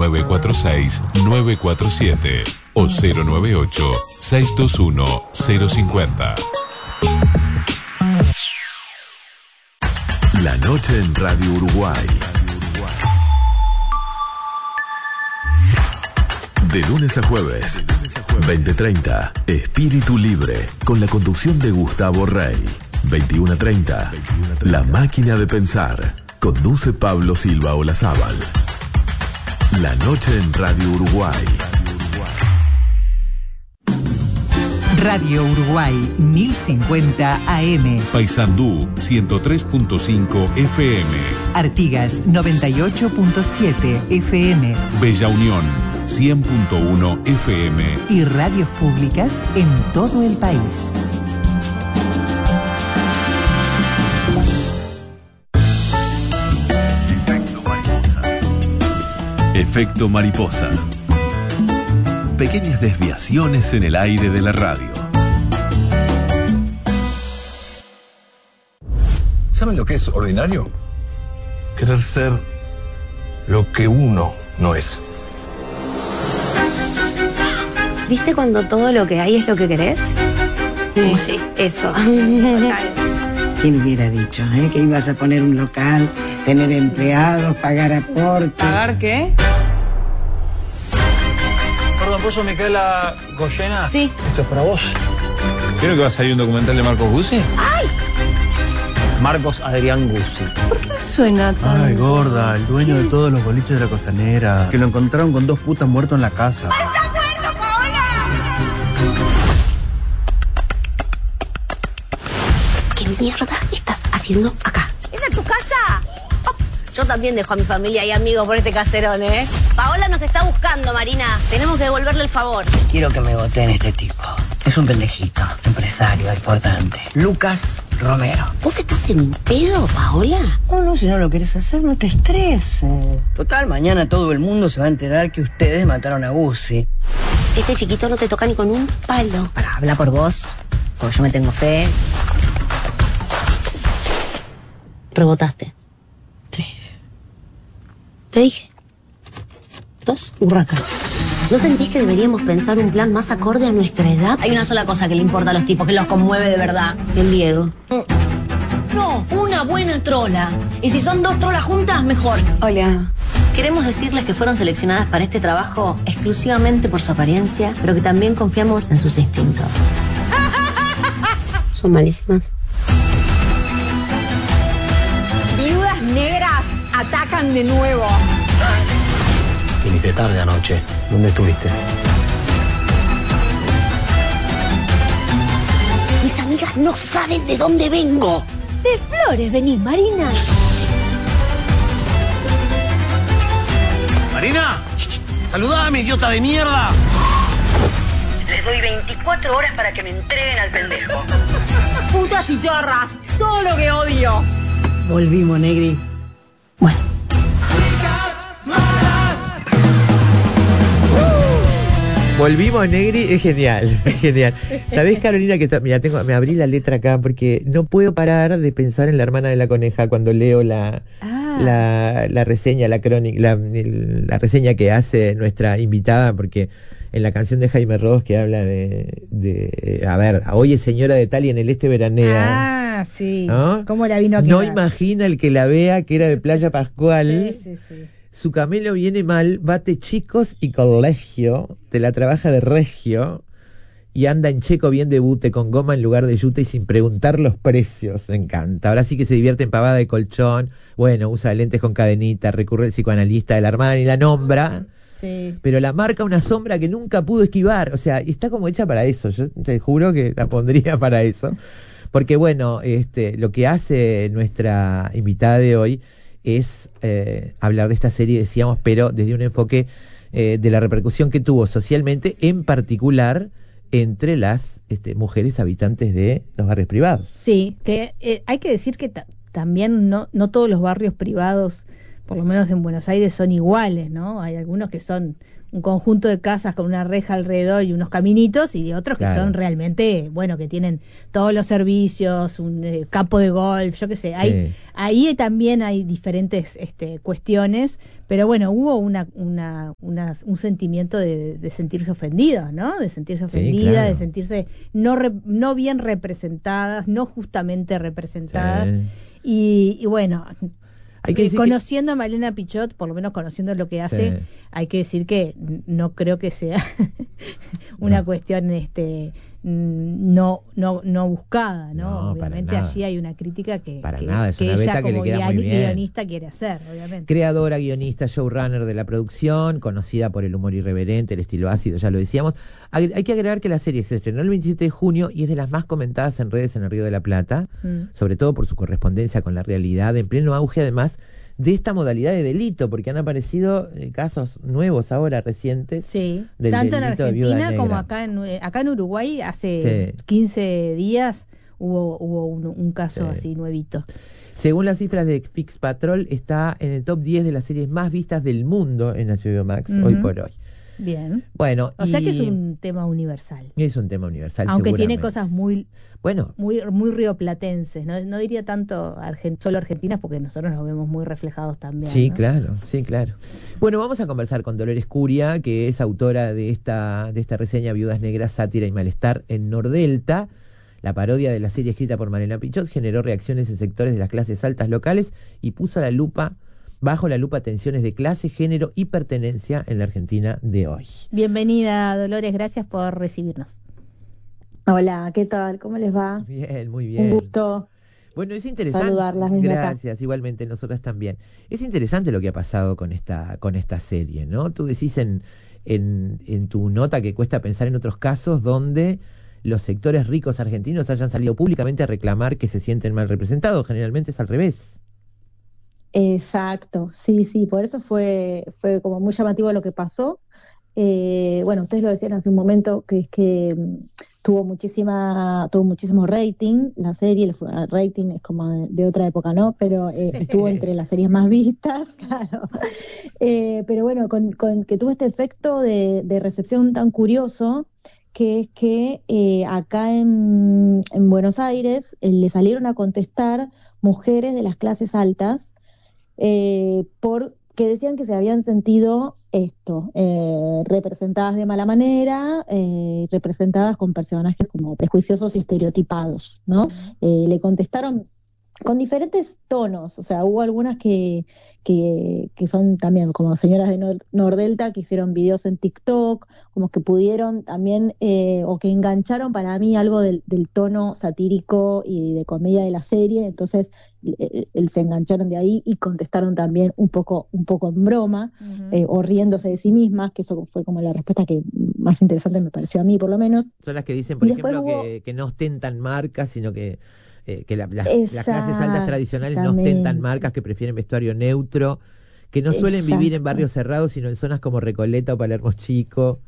946-947 o 098-621-050. La noche en Radio Uruguay. De lunes a jueves, 20:30, Espíritu Libre, con la conducción de Gustavo Rey. 21:30, La Máquina de Pensar, conduce Pablo Silva Olazábal. La noche en Radio Uruguay. Radio Uruguay 1050 AM. Paysandú 103.5 FM. Artigas 98.7 FM. Bella Unión 100.1 FM. Y radios públicas en todo el país. Efecto mariposa. Pequeñas desviaciones en el aire de la radio. ¿Saben lo que es ordinario? Querer ser lo que uno no es. ¿Viste cuando todo lo que hay es lo que querés? Sí, eso. ¿Quién hubiera dicho, que ibas a poner un local, tener empleados, pagar aportes? ¿Pagar qué? Perdón, ¿puso Micaela Goyena? Sí. Esto es para vos. ¿Creo que va a salir un documental de Marcos Guzzi? ¡Ay! Marcos Adrián Guzzi. ¿Por qué me suena tan...? Ay, gorda, el dueño de todos los boliches de la Costanera. Que lo encontraron con 2 putas muertos en la casa. ¡Me está muerto, Paola! ¿Qué mierda estás haciendo acá? ¿Esa es tu casa? Yo también dejo a mi familia y amigos por este caserón, ¿eh? Paola nos está buscando, Marina. Tenemos que devolverle el favor. Quiero que me voten este tipo. Es un pendejito, empresario, importante. Lucas Romero. ¿Vos estás en pedo, Paola? No, si no lo querés hacer, no te estreses. Total, mañana todo el mundo se va a enterar que ustedes mataron a Guzzi. Este chiquito no te toca ni con un palo. Para hablar por vos, porque yo me tengo fe. Rebotaste. Sí. Te dije. 2 hurracanes. ¿No sentís que deberíamos pensar un plan más acorde a nuestra edad? Hay una sola cosa que le importa a los tipos, que los conmueve de verdad. El Diego. No, una buena trola. Y si son 2 trolas juntas, mejor. Hola. Queremos decirles que fueron seleccionadas para este trabajo exclusivamente por su apariencia, pero que también confiamos en sus instintos. Son malísimas. Viudas negras atacan de nuevo. Viniste tarde anoche. ¿Dónde estuviste? Mis amigas no saben de dónde vengo. De Flores venís, Marina. ¡Marina! ¡Saludame, idiota de mierda! Les doy 24 horas para que me entreguen al pendejo. Putas y chorras. Todo lo que odio. Volvimos, Negri. Bueno. Volvimos, Negri, es genial, es genial. ¿Sabés, Carolina, que mira, me abrí la letra acá porque no puedo parar de pensar en la hermana de la coneja cuando leo la reseña, la crónica, la reseña que hace nuestra invitada, porque en la canción de Jaime Ross que habla de a ver, hoy es señora de tal y en el este veranea. Ah, sí. ¿No? ¿Cómo la vino a quedar? No imagina el que la vea que era de Playa Pascual. Sí. Su camelo viene mal, bate chicos y colegio, te la trabaja de regio y anda en checo bien de bute con goma en lugar de yute y sin preguntar los precios. Me encanta. Ahora sí que se divierte en pavada de colchón. Bueno, usa lentes con cadenita, recurre al psicoanalista de la hermana y la nombra. Sí. Pero la marca una sombra que nunca pudo esquivar. O sea, está como hecha para eso. Yo te juro que la pondría para eso. Porque bueno, lo que hace nuestra invitada de hoy es hablar de esta serie, decíamos, pero desde un enfoque de la repercusión que tuvo socialmente, en particular entre las mujeres habitantes de los barrios privados. Sí, que hay que decir que también no todos los barrios privados, por lo menos en Buenos Aires, son iguales, ¿no? Hay algunos que son un conjunto de casas con una reja alrededor y unos caminitos, y otros que son realmente, bueno, que tienen todos los servicios, un campo de golf, yo qué sé. Ahí también hay diferentes cuestiones, pero bueno, hubo un sentimiento de sentirse ofendidos, ¿no? De sentirse ofendida, de sentirse no bien representadas, no justamente representadas. Y bueno, conociendo a Malena Pichot, por lo menos conociendo lo que hace, hay que decir que no creo que sea una cuestión no buscada, ¿no? Obviamente allí hay una crítica que ella como guionista quiere hacer, obviamente. Creadora, guionista, showrunner de la producción, conocida por el humor irreverente, el estilo ácido, ya lo decíamos. Hay que agregar que la serie se estrenó el 27 de junio y es de las más comentadas en redes en el Río de la Plata, sobre todo por su correspondencia con la realidad, en pleno auge además de esta modalidad de delito, porque han aparecido casos nuevos ahora, recientes. Del tanto en delito de viuda Argentina negra. como acá en Uruguay, hace 15 días hubo un caso así nuevito. Según las cifras de Fix Patrol, está en el top 10 de las series más vistas del mundo en HBO Max, hoy por hoy. Bien. Bueno, o sea que es un tema universal. Es un tema universal, aunque tiene cosas muy muy rioplatenses, no diría tanto solo argentinas, porque nosotros nos vemos muy reflejados también. Sí, ¿no? claro. Bueno, vamos a conversar con Dolores Curia, que es autora de esta reseña Viudas Negras, Sátira y Malestar en Nordelta. La parodia de la serie escrita por Malena Pichot generó reacciones en sectores de las clases altas locales y puso bajo la lupa tensiones de clase, género y pertenencia en la Argentina de hoy. Bienvenida, Dolores, gracias por recibirnos. Hola, ¿qué tal? ¿Cómo les va? Bien, muy bien. Un gusto. Bueno, es interesante. Saludarlas desde Gracias, acá. Igualmente, nosotras también. Es interesante lo que ha pasado con esta serie, ¿no? Tú decís en tu nota que cuesta pensar en otros casos donde los sectores ricos argentinos hayan salido públicamente a reclamar que se sienten mal representados. Generalmente es al revés. Exacto, sí, por eso fue como muy llamativo lo que pasó. Bueno, ustedes lo decían hace un momento, que es que tuvo muchísimo rating la serie. El rating es como de otra época, ¿no? Pero estuvo entre las series más vistas, claro. Pero bueno, con que tuvo este efecto de recepción tan curioso, que es que acá en Buenos Aires le salieron a contestar mujeres de las clases altas, porque decían que se habían sentido representadas de mala manera, representadas con personajes como prejuiciosos y estereotipados, ¿no? Le contestaron con diferentes tonos, o sea, hubo algunas que son también como señoras de Nordelta que hicieron videos en TikTok, como que pudieron también, o que engancharon para mí algo del tono satírico y de comedia de la serie. Entonces se engancharon de ahí y contestaron también un poco en broma, o riéndose de sí mismas, que eso fue como la respuesta que más interesante me pareció a mí, por lo menos. Son las que dicen, por ejemplo, que no ostentan marcas, sino que las clases altas tradicionales no ostentan marcas, que prefieren vestuario neutro, que no suelen vivir en barrios cerrados, sino en zonas como Recoleta o Palermo Chico.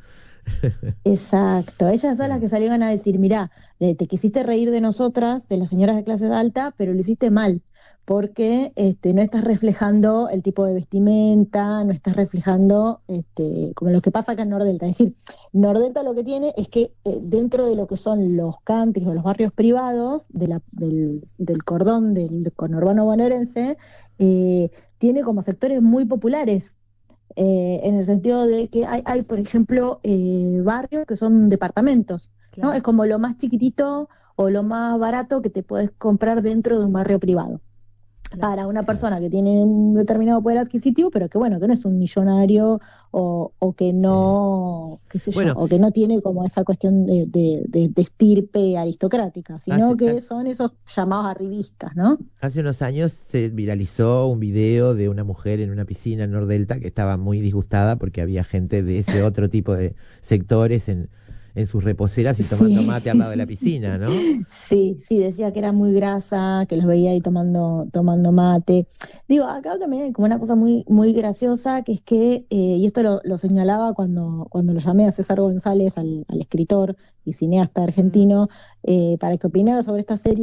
Exacto, ellas son las que salieron a decir: mirá, te quisiste reír de nosotras, de las señoras de clase alta, pero lo hiciste mal, porque no estás reflejando el tipo de vestimenta, no estás reflejando como lo que pasa acá en Nordelta. Es decir, Nordelta lo que tiene es que dentro de lo que son los countries o los barrios privados del cordón del conurbano bonaerense, tiene como sectores muy populares, en el sentido de que hay por ejemplo, barrios que son departamentos, claro, ¿no? Es como lo más chiquitito o lo más barato que te puedes comprar dentro de un barrio privado. Claro, para una persona que tiene un determinado poder adquisitivo, pero que bueno, que no es un millonario, o que no, qué sé yo, o que no tiene como esa cuestión de estirpe aristocrática, sino que son esos llamados arribistas, ¿no? Hace unos años se viralizó un video de una mujer en una piscina en Nordelta que estaba muy disgustada porque había gente de ese otro tipo de sectores en sus reposeras y tomando mate al lado de la piscina, ¿no? Sí, decía que era muy grasa, que los veía ahí tomando mate. Digo, acá también hay como una cosa muy, muy graciosa, que es que, y esto lo señalaba cuando lo llamé a César González, al escritor y cineasta argentino, para que opinara sobre esta serie,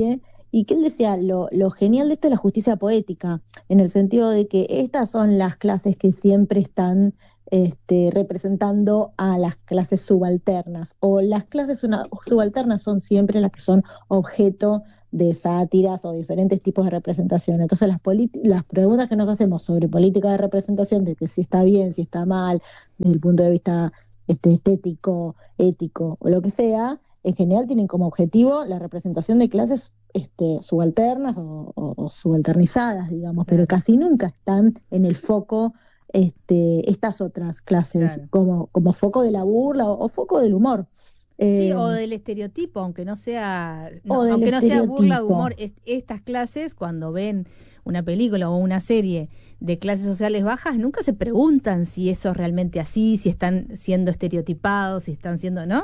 y que él decía, lo genial de esto es la justicia poética, en el sentido de que estas son las clases que siempre están representando a las clases subalternas, o las clases subalternas son siempre las que son objeto de sátiras o diferentes tipos de representación. Entonces las preguntas que nos hacemos sobre política de representación, de que si está bien, si está mal, desde el punto de vista estético, ético o lo que sea, en general tienen como objetivo la representación de clases subalternas o subalternizadas, digamos, pero casi nunca están en el foco estas otras clases, claro, como foco de la burla o foco del humor. Sí, o del estereotipo, aunque no sea burla o humor. Estas clases, cuando ven una película o una serie de clases sociales bajas, nunca se preguntan si eso es realmente así, si están siendo estereotipados, si están siendo, ¿no?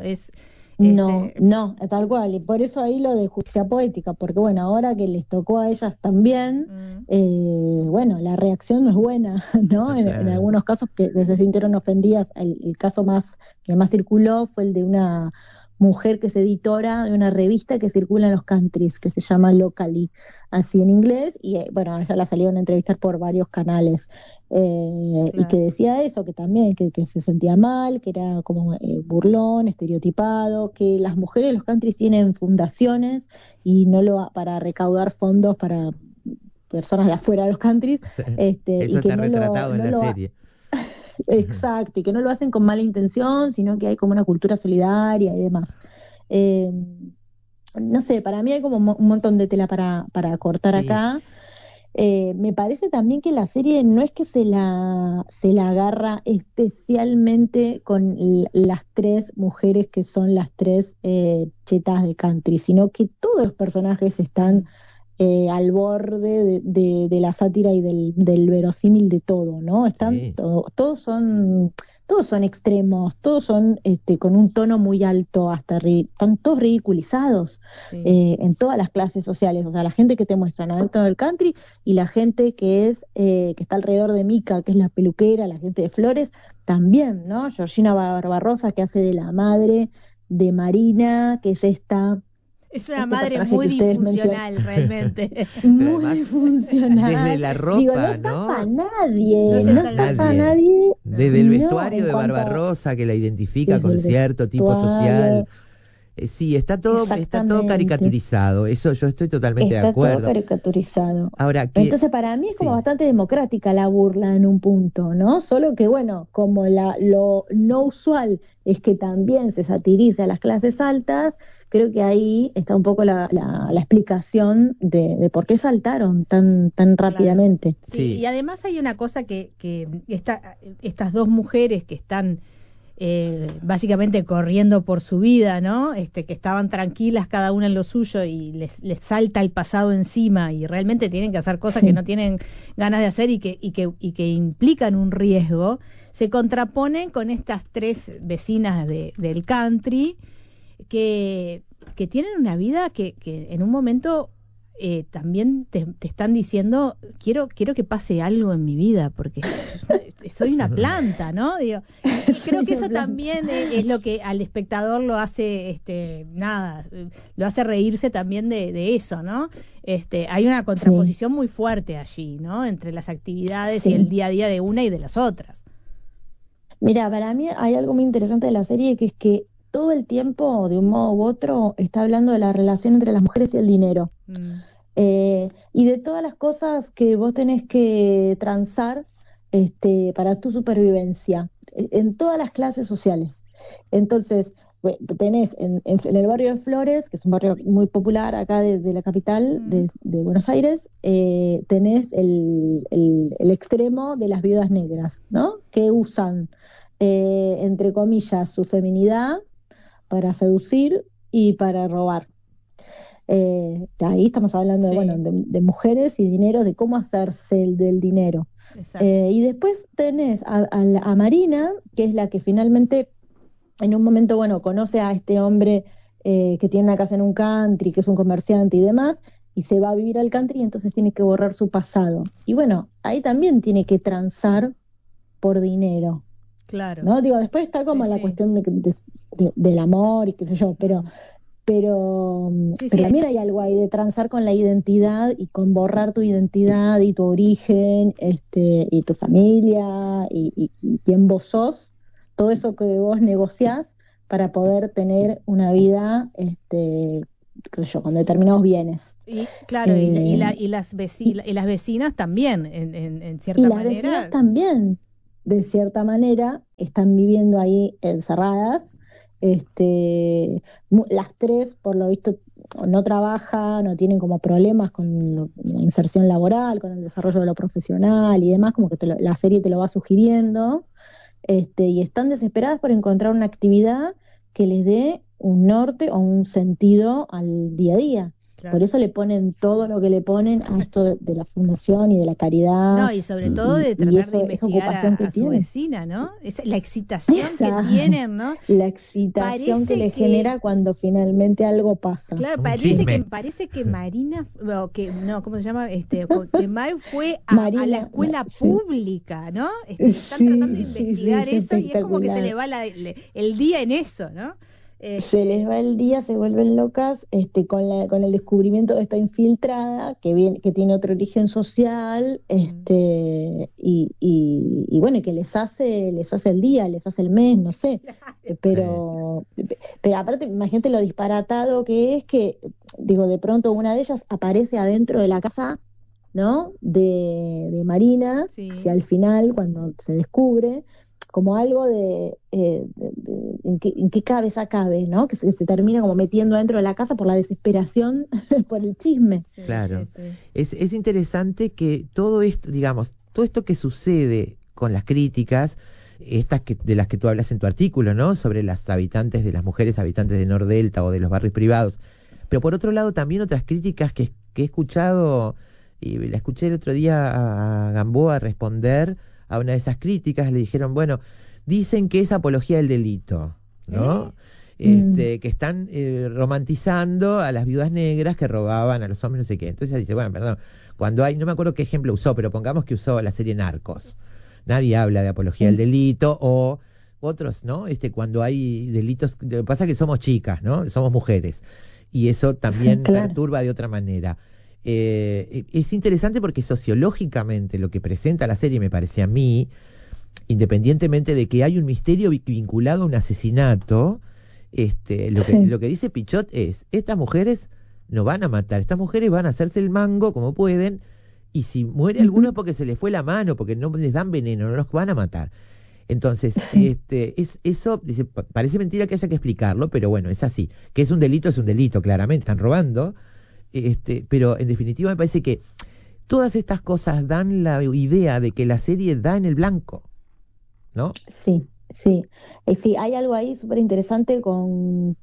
No, tal cual, y por eso ahí lo de justicia poética, porque bueno, ahora que les tocó a ellas también, bueno, la reacción no es buena, ¿no? En algunos casos que se sintieron ofendidas, el caso que más circuló fue el de una mujer que es editora de una revista que circula en los countries, que se llama Locally, así en inglés, y bueno, a ella la salieron a entrevistar por varios canales, claro, y que decía eso, que también, que se sentía mal, que era como burlón, estereotipado, que las mujeres de los countries tienen fundaciones y para recaudar fondos para personas de afuera de los countries, eso y que está retratado en la serie. Exacto, y que no lo hacen con mala intención, sino que hay como una cultura solidaria y demás. No sé, para mí hay como un montón de tela para cortar acá. Me parece también que la serie no es que se la agarra especialmente con las tres mujeres que son las tres chetas de country, sino que todos los personajes están al borde de la sátira y del verosímil de todo, ¿no? Están todos son extremos, todos son con un tono muy alto, están todos ridiculizados en todas las clases sociales, o sea, la gente que te muestran adentro del country y la gente que está alrededor de Mika, que es la peluquera, la gente de Flores, también, ¿no? Georgina Barbarosa, que hace de la madre de Marina, que es esta... Es una madre muy disfuncional, realmente. Muy disfuncional. Desde la ropa, digo, no zafa nadie. No zafa nadie. Desde el vestuario de Barbarosa, que la identifica con cierto tipo social. Sí, está todo caricaturizado. Eso yo estoy totalmente de acuerdo. Está todo caricaturizado. Ahora, entonces, para mí es como bastante democrática la burla en un punto, ¿no? Solo que, bueno, como lo no usual es que también se satiriza a las clases altas, creo que ahí está un poco la explicación de por qué saltaron tan rápidamente. Sí, y además hay una cosa que estas dos mujeres que están básicamente corriendo por su vida, ¿no? Que estaban tranquilas cada una en lo suyo y les salta el pasado encima y realmente tienen que hacer cosas que no tienen ganas de hacer y que implican un riesgo, se contraponen con estas tres vecinas del country que tienen una vida que en un momento también te están diciendo quiero que pase algo en mi vida porque soy una planta, ¿no? Digo, y creo que eso también es lo que al espectador lo hace lo hace reírse también de eso, ¿no? Hay una contraposición muy fuerte allí, ¿no? Entre las actividades y el día a día de una y de las otras. Mira, para mí hay algo muy interesante de la serie, que es que todo el tiempo, de un modo u otro, está hablando de la relación entre las mujeres y el dinero. Y de todas las cosas que vos tenés que transar para tu supervivencia, en todas las clases sociales. Entonces, tenés en el barrio de Flores, que es un barrio muy popular acá de la capital de Buenos Aires, tenés el extremo de las viudas negras, ¿no? Que usan, entre comillas, su feminidad para seducir y para robar. Ahí estamos hablando de mujeres y dinero, de cómo hacerse del dinero. Y después tenés a Marina, que es la que finalmente en un momento, conoce a este hombre que tiene una casa en un country, que es un comerciante y demás, y se va a vivir al country, y entonces tiene que borrar su pasado. Y ahí también tiene que transar por dinero. Claro. ¿No? Digo, después está como la cuestión del amor y qué sé yo, pero pero Sí, también hay algo ahí de transar con la identidad y con borrar tu identidad y tu origen, y tu familia y quién vos sos, todo eso que vos negociás para poder tener una vida, qué sé yo, con determinados bienes. Y claro, y las vecinas también, en cierta y manera. Las vecinas también, de cierta manera, están viviendo ahí encerradas. Las tres, por lo visto, no trabajan, no tienen como problemas con la inserción laboral, con el desarrollo de lo profesional y demás, como que la serie te lo va sugiriendo, y están desesperadas por encontrar una actividad que les dé un norte o un sentido al día a día. Claro. Por eso le ponen todo lo que le ponen a esto de la fundación y de la caridad. No, y sobre todo de tratar de investigar a su vecina, ¿no? La excitación que tienen, ¿no? La excitación que le genera cuando finalmente algo pasa. Claro, parece que Marina, ¿cómo se llama? Que Mar fue a la escuela pública, ¿no? Están tratando de investigar eso y es como que se le va el día en eso, ¿no? Se les va el día, se vuelven locas, con el descubrimiento de esta infiltrada que tiene otro origen social, y bueno, que les hace el día, les hace el mes, no sé, pero aparte, imagínate lo disparatado que es que, digo, de pronto una de ellas aparece adentro de la casa, ¿no? De Marina, si al final, cuando se descubre, como algo de en qué cabeza cabe, ¿no? Que se termina como metiendo dentro de la casa por la desesperación, por el chisme. Claro. Es interesante que todo esto, digamos, todo esto que sucede con las críticas, de las que tú hablas en tu artículo, ¿no? Sobre las mujeres habitantes de Nordelta o de los barrios privados. Pero por otro lado también otras críticas que he escuchado, y la escuché el otro día a Gamboa responder a una de esas críticas. Le dijeron, bueno, dicen que es apología del delito, ¿no? Que están romantizando a las viudas negras que robaban a los hombres, no sé qué. Entonces dice, bueno, perdón, cuando hay, no me acuerdo qué ejemplo usó, pero pongamos que usó la serie Narcos. Nadie habla de apología del delito, o otros, ¿no? Cuando hay delitos, lo que pasa es que somos chicas, ¿no? Somos mujeres, y eso también perturba de otra manera. Es interesante porque sociológicamente lo que presenta la serie, me parece a mí, independientemente de que hay un misterio vinculado a un asesinato, lo que dice Pichot es, estas mujeres no van a matar, estas mujeres van a hacerse el mango como pueden, y si muere alguno es porque se les fue la mano, porque no les dan veneno, no los van a matar. Entonces, eso dice, parece mentira que haya que explicarlo, pero bueno, es así. Que es un delito, claramente, están robando. Pero en definitiva me parece que todas estas cosas dan la idea de que la serie da en el blanco, ¿no? Sí. Hay algo ahí súper interesante con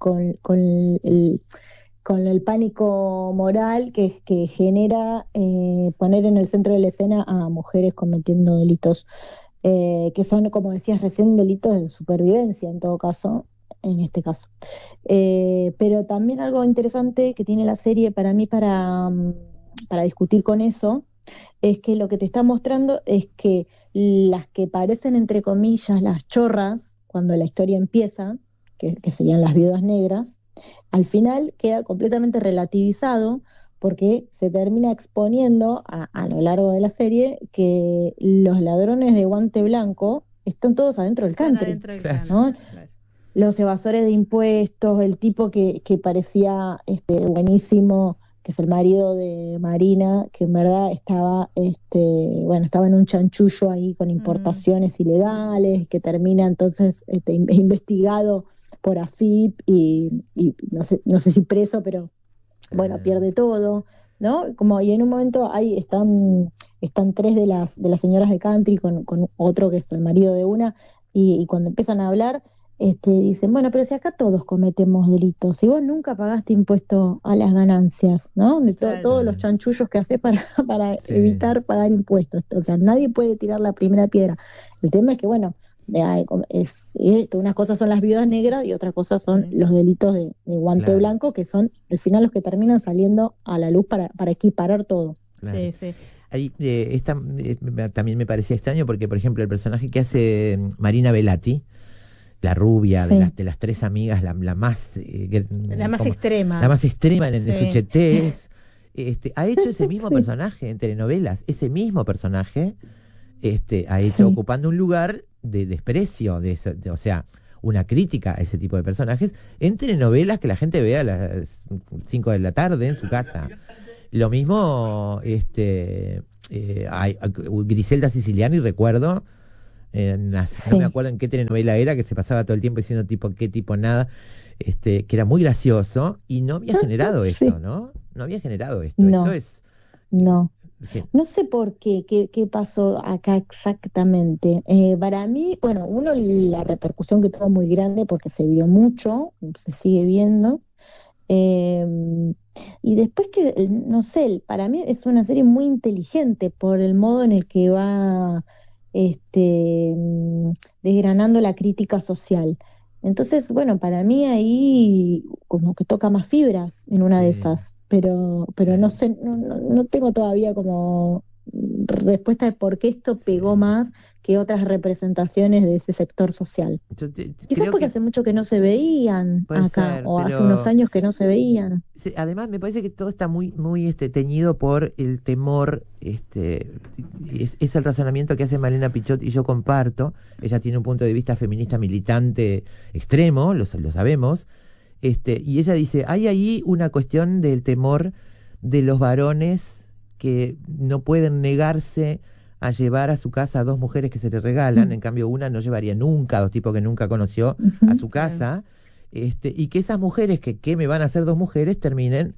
el pánico moral que genera poner en el centro de la escena a mujeres cometiendo delitos que son, como decías recién, delitos de supervivencia en todo caso. En este caso. Pero también algo interesante que tiene la serie para mí para discutir con eso es que lo que te está mostrando es que las que parecen, entre comillas, las chorras, cuando la historia empieza, que serían las viudas negras, al final queda completamente relativizado porque se termina exponiendo a lo largo de la serie que los ladrones de guante blanco están todos adentro del country, ¿no? Los evasores de impuestos, el tipo que parecía buenísimo, que es el marido de Marina, que en verdad estaba en un chanchullo ahí con importaciones ilegales, que termina entonces investigado por AFIP y no sé si preso, pero bueno, pierde todo, ¿no? Como, y en un momento ahí están tres de las señoras de country con otro que es el marido de una, y cuando empiezan a hablar, dicen, bueno, pero si acá todos cometemos delitos, si vos nunca pagaste impuesto a las ganancias, ¿no? De todos los chanchullos que haces para evitar pagar impuestos, o sea, nadie puede tirar la primera piedra. El tema es que, bueno, unas cosas son las viudas negras y otras cosas son los delitos de guante blanco, que son al final los que terminan saliendo a la luz para equiparar todo. Claro. Sí. Ahí, también me parecía extraño porque, por ejemplo, el personaje que hace Marina Velati, la rubia Sí. de las tres amigas, la más La más extrema. la más extrema en Sí. su chetez. Ha hecho ese mismo personaje en telenovelas, ese mismo personaje ha hecho ocupando un lugar de desprecio, o sea, una crítica a ese tipo de personajes en telenovelas que la gente ve a las 5 de la tarde en su casa. Lo mismo Griselda Siciliani, recuerdo, no me acuerdo en qué telenovela era, que se pasaba todo el tiempo diciendo tipo qué, tipo nada, que era muy gracioso y no había generado esto, ¿no? No había generado esto. No. Esto es... No. ¿Qué? No sé por qué, qué pasó acá exactamente. Para mí, bueno, uno, la repercusión que tuvo muy grande porque se vio mucho, se sigue viendo. Y después que, no sé, para mí es una serie muy inteligente por el modo en el que va desgranando la crítica social. Entonces, bueno, para mí ahí como que toca más fibras en una de esas, pero no sé, no tengo todavía como respuesta de por qué esto pegó más que otras representaciones de ese sector social. Quizás porque hace mucho que no se veían Puede acá, ser, o hace pero- unos años que no se veían. Sí, además me parece que todo está muy teñido por el temor, es el razonamiento que hace Malena Pichot y yo comparto. Ella tiene un punto de vista feminista militante extremo, lo sabemos, y ella dice, hay ahí una cuestión del temor de los varones que no pueden negarse a llevar a su casa a dos mujeres que se le regalan, en cambio una no llevaría nunca a dos tipos que nunca conoció a su casa, y que esas mujeres que ¿qué me van a hacer dos mujeres? Terminen,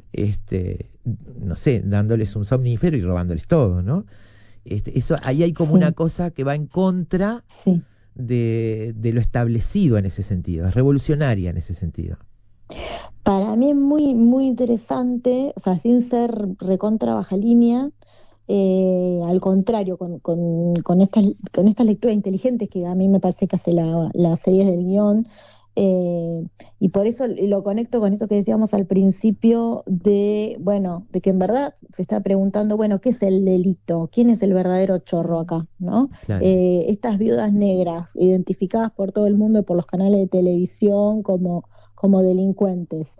no sé, dándoles un somnífero y robándoles todo, ¿no? Eso, ahí hay como una cosa que va en contra de lo establecido en ese sentido, es revolucionaria en ese sentido. Para mí es muy, muy interesante, o sea, sin ser recontra baja línea, al contrario, con estas lecturas inteligentes que a mí me parece que hace las series del guión, y por eso lo conecto con esto que decíamos al principio de que en verdad se está preguntando, bueno, ¿qué es el delito? ¿Quién es el verdadero chorro acá? ¿No? Claro. Estas viudas negras, identificadas por todo el mundo, por los canales de televisión como delincuentes,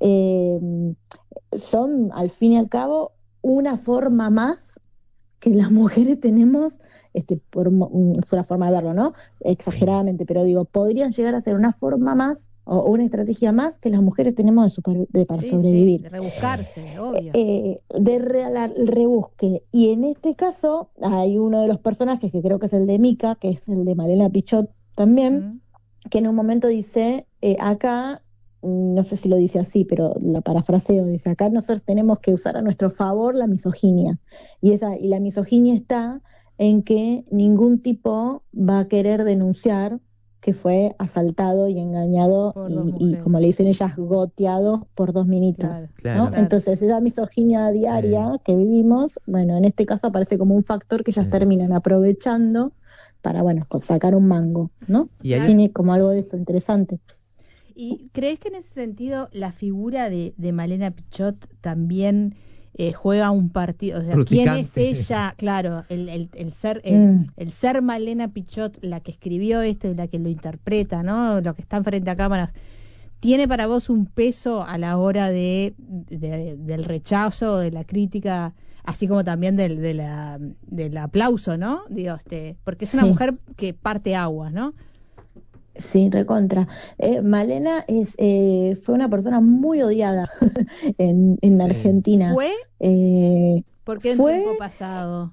son al fin y al cabo una forma más que las mujeres tenemos, es una forma de verlo, ¿no? Exageradamente, pero digo, podrían llegar a ser una forma más o una estrategia más que las mujeres tenemos para sobrevivir. de rebuscarse, obvio. El rebusque. Y en este caso hay uno de los personajes que creo que es el de Mica, que es el de Malena Pichot también, que en un momento dice, acá, no sé si lo dice así, pero la parafraseo, dice, acá nosotros tenemos que usar a nuestro favor la misoginia. Y la misoginia está en que ningún tipo va a querer denunciar que fue asaltado y engañado y como le dicen ellas, goteado por dos minitas. Claro. ¿no? Entonces esa misoginia diaria que vivimos, bueno, en este caso aparece como un factor que ellas terminan aprovechando para, sacar un mango, ¿no? Y ahí- Tiene como algo de eso interesante. ¿Y crees que en ese sentido la figura de Malena Pichot también juega un partido? O sea, ¿quién es Ruticante. ella? Claro, el ser Malena Pichot, la que escribió esto y la que lo interpreta, ¿no? Lo que está frente a cámaras, ¿tiene para vos un peso a la hora del rechazo, de la crítica, así como también del aplauso, ¿no? Digo, porque es una mujer que parte aguas, ¿no? Sí, recontra. Malena fue una persona muy odiada en Argentina. ¿Fue? Porque en fue tiempo pasado.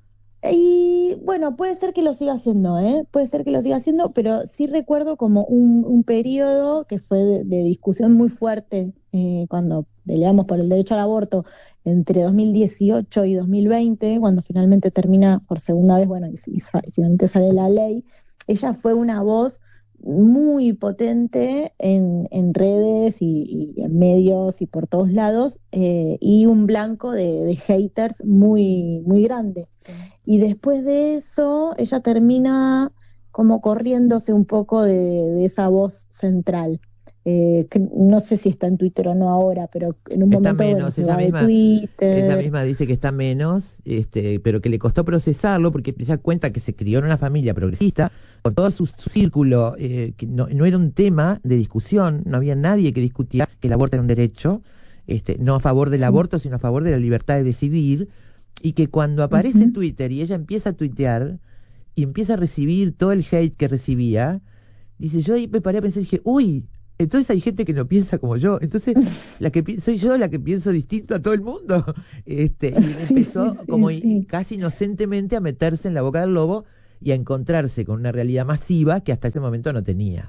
Y bueno, puede ser que lo siga haciendo, puede ser que lo siga haciendo, pero sí recuerdo como un periodo que fue de discusión muy fuerte cuando peleamos por el derecho al aborto entre 2018 y 2020, cuando finalmente termina por segunda vez, y finalmente sale la ley. Ella fue una voz muy potente en redes y en medios y por todos lados, y un blanco de haters muy, muy grande. Y después de eso, ella termina como corriéndose un poco de esa voz central. no sé si está en Twitter o no ahora, pero en un Está momento menos, se va de Twitter. ella misma dice que está menos, pero que le costó procesarlo porque ella cuenta que se crió en una familia progresista, con todo su círculo, que no era un tema de discusión, no había nadie que discutía que el aborto era un derecho, no a favor del aborto, sino a favor de la libertad de decidir, y que cuando aparece en Twitter y ella empieza a tuitear y empieza a recibir todo el hate que recibía, dice, yo ahí me paré a pensar y dije, uy, entonces hay gente que no piensa como yo, entonces soy yo la que pienso distinto a todo el mundo. Y empezó casi inocentemente a meterse en la boca del lobo y a encontrarse con una realidad masiva que hasta ese momento no tenía.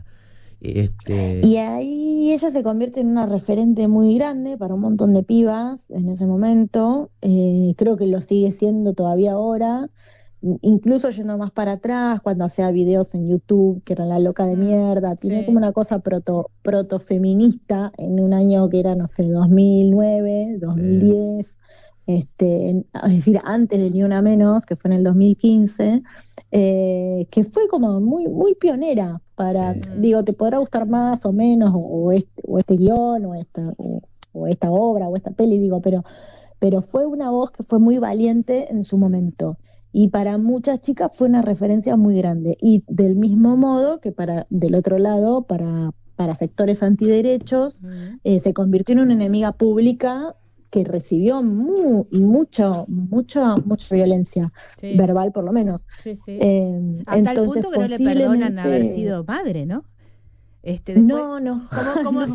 Y ahí ella se convierte en una referente muy grande para un montón de pibas en ese momento. Creo que lo sigue siendo todavía ahora. Incluso yendo más para atrás, cuando hacía videos en YouTube, que era la loca de mierda, tiene como una cosa proto-feminista en un año que era, no sé, 2009, 2010, es decir, antes de Ni Una Menos, que fue en el 2015, que fue como muy, muy pionera para, digo, te podrá gustar más o menos, o este guión, o esta obra, o esta peli, digo, pero fue una voz que fue muy valiente en su momento. Y para muchas chicas fue una referencia muy grande. Y del mismo modo que del otro lado, para sectores antiderechos, se convirtió en una enemiga pública que recibió mucha violencia, verbal por lo menos. Hasta el punto que no le perdonan haber sido madre, ¿no? Después, no. Como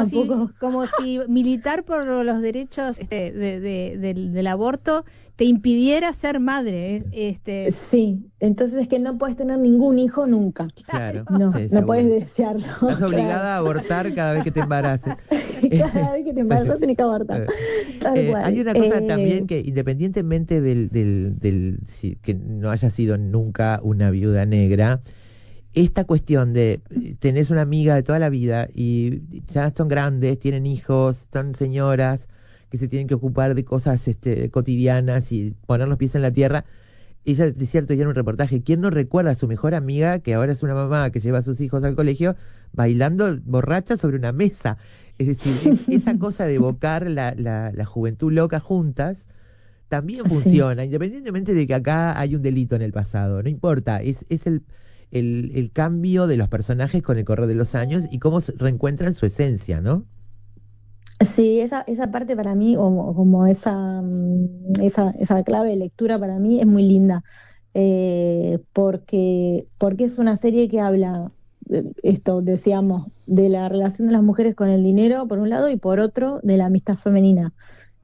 si militar por los derechos del aborto te impidiera ser madre. Sí, entonces es que no puedes tener ningún hijo nunca. Claro. No puedes desearlo. Estás obligada a abortar cada vez que te embaraces. Cada vez que te embarazas tenés que abortar. Hay una cosa también que, independientemente que no haya sido nunca una viuda negra, esta cuestión de tenés una amiga de toda la vida y ya son grandes, tienen hijos, son señoras que se tienen que ocupar de cosas cotidianas y poner los pies en la tierra. Ella, es cierto, ya en un reportaje, ¿quién no recuerda a su mejor amiga, que ahora es una mamá que lleva a sus hijos al colegio, bailando borracha sobre una mesa? Es decir, esa cosa de evocar la juventud loca juntas también funciona, independientemente de que acá hay un delito en el pasado, no importa, es el cambio de los personajes con el correr de los años y cómo se reencuentran su esencia, ¿no? Sí, esa parte para mí, como esa clave de lectura para mí es muy linda, porque es una serie que habla, decíamos, de la relación de las mujeres con el dinero, por un lado, y por otro, de la amistad femenina.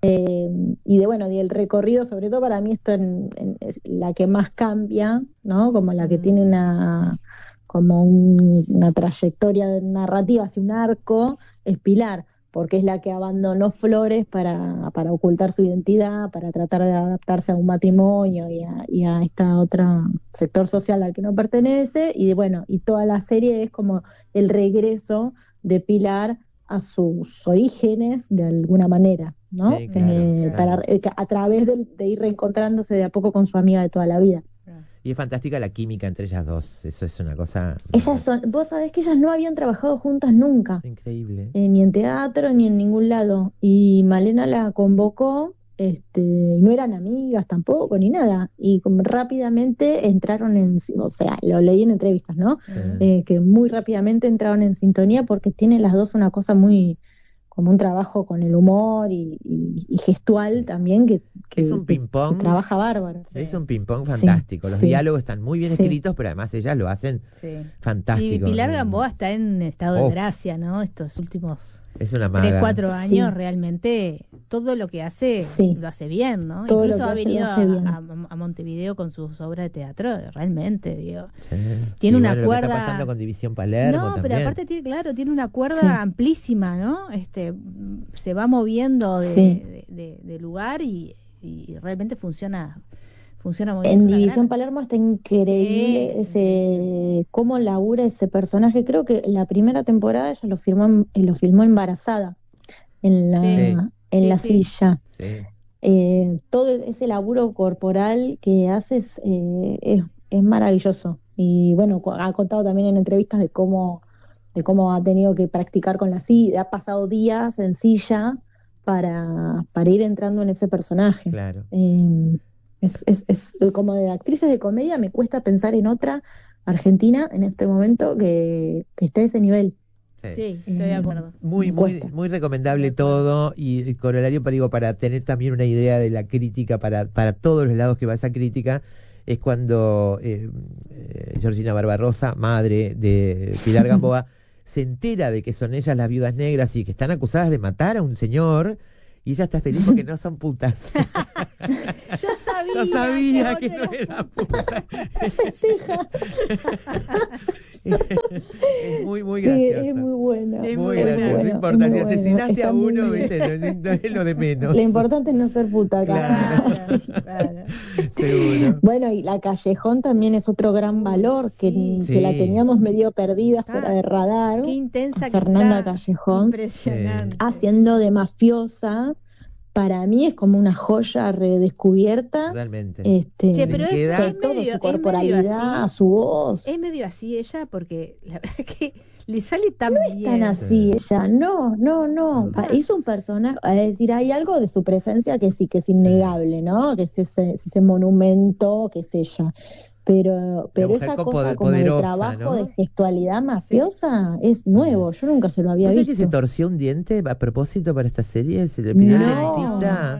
Y del recorrido, sobre todo para mí esto es la que más cambia, ¿no? Como la que tiene una trayectoria narrativa, así un arco, es Pilar, porque es la que abandonó Flores para ocultar su identidad, para tratar de adaptarse a un matrimonio y a esta otra sector social al que no pertenece, y toda la serie es como el regreso de Pilar a sus orígenes de alguna manera, ¿no? Sí, claro. A través de ir reencontrándose de a poco con su amiga de toda la vida. Y es fantástica la química entre ellas dos, eso es una cosa... Vos sabés que ellas no habían trabajado juntas nunca. Increíble. Ni en teatro, ni en ningún lado. Y Malena la convocó, y no eran amigas tampoco, ni nada. Y como rápidamente entraron lo leí en entrevistas, ¿no? Que muy rápidamente entraron en sintonía porque tienen las dos una cosa muy... como un trabajo con el humor y gestual también que es un ping-pong, que trabaja bárbaro. Es un ping-pong fantástico. Los diálogos están muy bien escritos, pero además ellas lo hacen fantástico. Y Pilar Gamboa está en estado de gracia, ¿no? Estos últimos es una maga. 3-4 años realmente todo lo que hace lo hace bien, ¿no? Todo incluso ha venido a Montevideo con sus obras de teatro, realmente, digo. Tiene una cuerda. Lo que está pasando con División Palermo también. Pero aparte tiene una cuerda amplísima, ¿no? Se va moviendo de lugar y realmente funciona muy bien. En División Palermo está increíble cómo labura ese personaje. Creo que la primera temporada ella lo filmó embarazada en la silla. Todo ese laburo corporal que hace es maravilloso. Y bueno, ha contado también en entrevistas de cómo de cómo ha tenido que practicar con la silla, ha pasado días en silla para ir entrando en ese personaje. Claro. Es como de actrices de comedia, me cuesta pensar en otra argentina en este momento que esté a ese nivel. Sí, estoy de acuerdo. Muy recomendable todo, y corolario para tener también una idea de la crítica para todos los lados que va esa crítica, es cuando Georgina Barbarosa, madre de Pilar Gamboa, se entera de que son ellas las viudas negras y que están acusadas de matar a un señor, y ella está feliz porque no son putas. Yo sabía que no era puta. Festeja. Es muy gracioso. Es muy buena. Muy gracioso. No importa, si asesinaste a uno, ¿viste? No es lo de menos. Lo importante es no ser puta acá. Claro. Seguro. Bueno, y la Callejón también es otro gran valor, que la teníamos medio perdida, fuera de radar. Qué intensa Fernanda Callejón. Impresionante. Haciendo de mafiosa. Para mí es como una joya redescubierta. Realmente. Pero con toda su corporalidad, su voz. Es medio así ella, porque la verdad que le sale tan bien. No es tan así ella, no. Es un personaje, es decir, hay algo de su presencia que sí, que es innegable, ¿no? Que es ese monumento que es ella. Pero esa cosa como de trabajo, ¿no? De gestualidad mafiosa es nuevo, yo nunca se lo había visto. ¿No sé que se torció un diente a propósito para esta serie? ¿Se le pidió al dentista?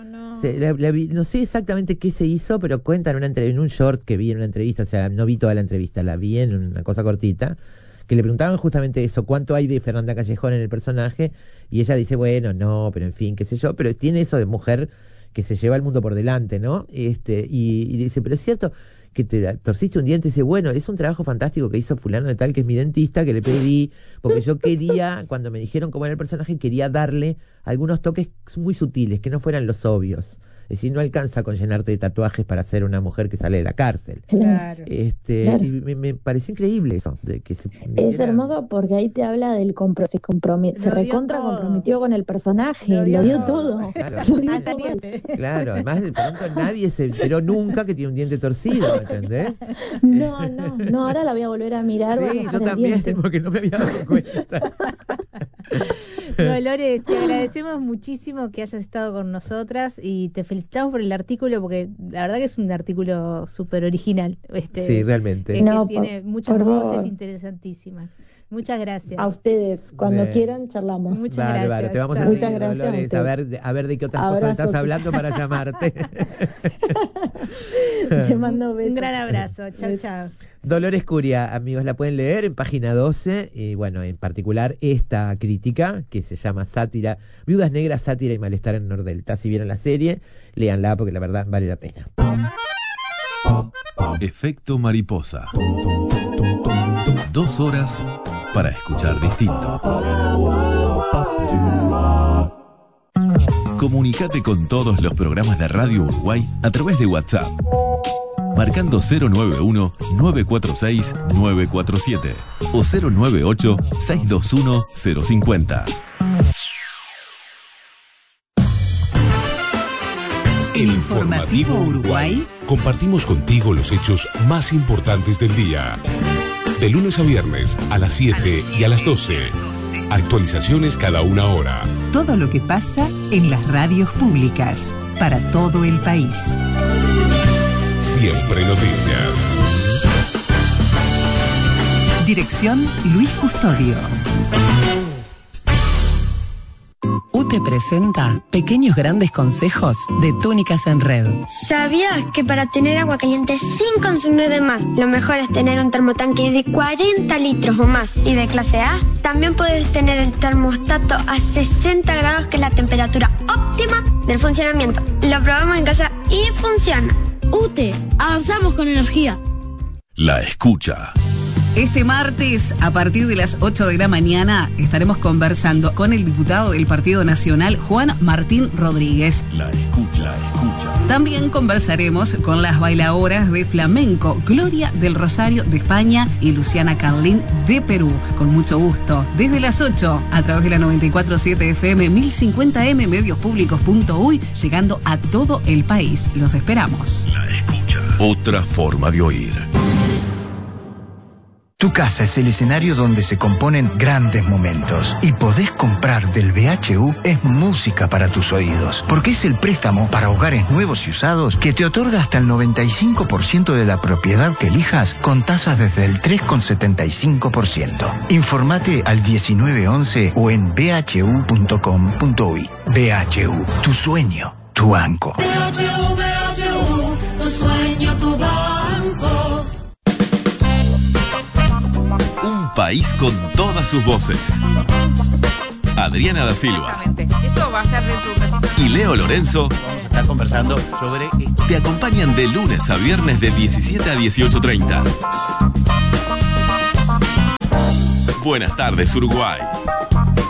No sé exactamente qué se hizo, pero cuenta en un short que vi en una entrevista, o sea, no vi toda la entrevista, la vi en una cosa cortita, que le preguntaban justamente eso, cuánto hay de Fernanda Callejón en el personaje, y ella dice, bueno, no, pero en fin, qué sé yo, pero tiene eso de mujer que se lleva el mundo por delante, ¿no? Y dice, pero es cierto que te torciste un diente, y dice, bueno, es un trabajo fantástico que hizo fulano de tal, que es mi dentista, que le pedí, porque yo quería, cuando me dijeron cómo era el personaje, quería darle algunos toques muy sutiles, que no fueran los obvios. Es decir, no alcanza con llenarte de tatuajes para ser una mujer que sale de la cárcel. Claro. Y me pareció increíble eso. Es hermoso porque ahí te habla del se recontra comprometió con el personaje, lo dio todo. Claro, claro, además de pronto nadie se enteró nunca que tiene un diente torcido, ¿entendés? No, ahora la voy a volver a mirar. Sí, yo también, porque no me había dado cuenta. Dolores, te agradecemos muchísimo que hayas estado con nosotras y te felicitamos por el artículo, porque la verdad que es un artículo súper original. Sí, realmente. Que tiene muchas voces interesantísimas. Muchas gracias. A ustedes, cuando quieran charlamos. Muchas gracias. Te vamos a Muchas seguir, gracias, Dolores, a ver de qué otras cosas estás hablando para llamarte. Te mando besos. Un gran abrazo. Chao. Dolores Curia, amigos, la pueden leer en página 12, y bueno, en particular esta crítica que se llama Sátira, Viudas Negras, Sátira y Malestar en Nordelta. Si vieron la serie, léanla porque la verdad vale la pena. Efecto mariposa. 2 horas para escuchar distinto. Comunicate con todos los programas de Radio Uruguay a través de WhatsApp, marcando 091-946-947 o 098-621-050. El Informativo Uruguay. Compartimos contigo los hechos más importantes del día. De lunes a viernes a las 7 y a las 12. Actualizaciones cada 1 hora. Todo lo que pasa en las radios públicas para todo el país. Siempre noticias. Dirección Luis Custodio. UTE presenta Pequeños Grandes Consejos de Túnicas en Red. ¿Sabías que para tener agua caliente sin consumir de más, lo mejor es tener un termotanque de 40 litros o más y de clase A? También puedes tener el termostato a 60 grados, que es la temperatura óptima del funcionamiento. Lo probamos en casa y funciona. UTE, avanzamos con energía. La escucha. Este martes, a partir de las 8 de la mañana, estaremos conversando con el diputado del Partido Nacional, Juan Martín Rodríguez. La escucha. También conversaremos con las bailadoras de flamenco, Gloria del Rosario de España y Luciana Carlín de Perú. Con mucho gusto, desde las 8, a través de la 94.7 FM, 1050M, mediospublicos.uy, llegando a todo el país. Los esperamos. La escucha. Otra forma de oír. Tu casa es el escenario donde se componen grandes momentos. Y podés comprar del BHU es música para tus oídos, porque es el préstamo para hogares nuevos y usados que te otorga hasta el 95% de la propiedad que elijas con tasas desde el 3,75%. Informate al 1911 o en bhu.com.uy. BHU, tu sueño, tu banco. BHU, tu sueño, tu banco. Un país con todas sus voces. Adriana da Silva. Eso va a ser dentro de un ratito. Y Leo Lorenzo. Vamos a estar conversando sobre... Te acompañan de lunes a viernes de 17 a 18:30. Buenas tardes, Uruguay.